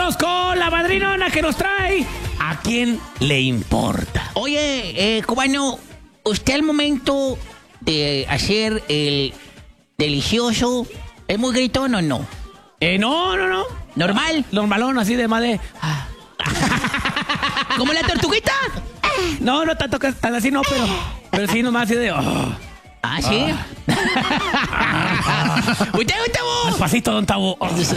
Vámonos con la madrinona que nos trae ¿A quién le importa? Oye, cubano, ¿usted al momento de hacer el delicioso es muy gritón o no? No. ¿Normal? Normalón, así de madre. ¿Como la tortuguita? No tanto que tan así no, pero sí nomás así de... Ah, ¿sí? ¿Usted, Tabo? Despacito, don Tabo.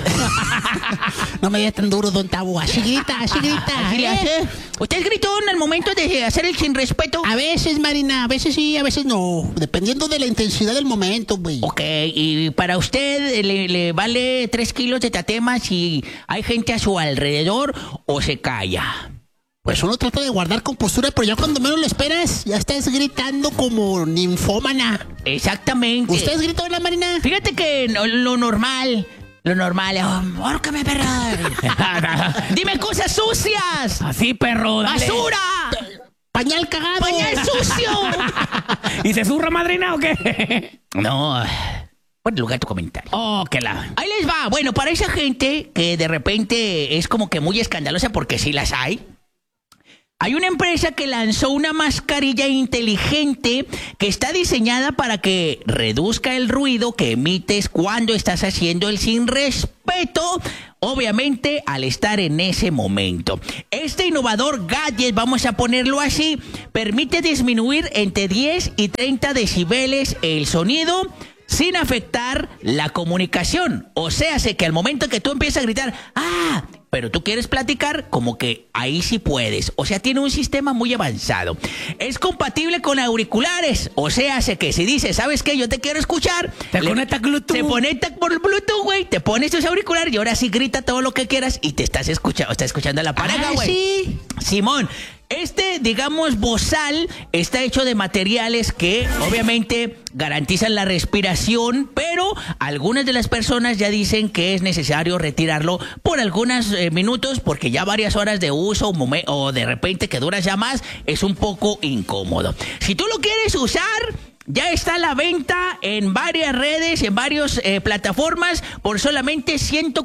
No me digas tan duro, don Tabo. Así grita. ¿Así le hace? ¿Usted es gritón al momento de hacer el sin respeto? A veces, Marina, a veces sí, a veces no. Dependiendo de la intensidad del momento, güey. Ok, y para usted le vale 3 kilos de tatema si hay gente a su alrededor o se calla. Pues uno trata de guardar compostura, pero ya cuando menos lo esperas, ya estás gritando como ninfómana. Exactamente. ¿Usted es gritona, Marina? Fíjate que lo normal, ¡ahórcame, perro! ¡Dime cosas sucias! Así, perro, dale. ¡Basura! ¡Pañal cagado! ¡Pañal sucio! ¿Y se zurra, madrina, o qué? No, pon lugar tu comentario. Oh, que la... Ahí les va. Bueno, para esa gente que de repente es como que muy escandalosa, porque sí las hay una empresa que lanzó una mascarilla inteligente que está diseñada para que reduzca el ruido que emites cuando estás haciendo el sin respeto, obviamente al estar en ese momento. Este innovador gadget, vamos a ponerlo así, permite disminuir entre 10 y 30 decibeles el sonido sin afectar la comunicación. O sea, sé que al momento que tú empiezas a gritar, pero tú quieres platicar, como que ahí sí puedes. O sea, tiene un sistema muy avanzado. Es compatible con auriculares. O sea, sé que si dices, ¿sabes qué? Yo te quiero escuchar. Te conecta Bluetooth. Se conecta por Bluetooth, güey. Te pones tus auriculares y ahora sí grita todo lo que quieras y te estás escuchando a la pareja, güey. Sí. Simón, digamos, bozal está hecho de materiales que obviamente garantizan la respiración, pero algunas de las personas ya dicen que es necesario retirarlo por algunos minutos porque ya varias horas de uso o de repente que duras ya más es un poco incómodo. Si tú lo quieres usar, ya está a la venta en varias redes, en varias plataformas por solamente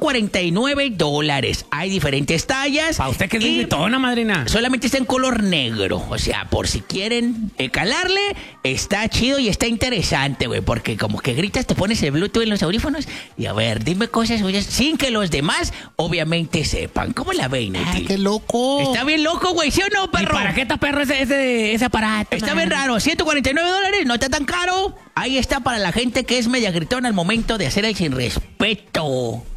$149. Hay diferentes tallas. ¿Para usted que es gritona, madrina? Solamente está en color negro. O sea, por si quieren calarle, está chido y está interesante, güey. Porque como que gritas, te pones el Bluetooth en los audífonos y a ver, dime cosas suyas sin que los demás obviamente sepan. ¿Cómo la ven, Neti? ¡Qué loco! Está bien loco, güey, ¿sí o no, perro? ¿Y para qué está, perro, ese aparato? Está bien raro, $149, no está tan caro. Ahí está para la gente que es media gritona al momento de hacer el sin respeto.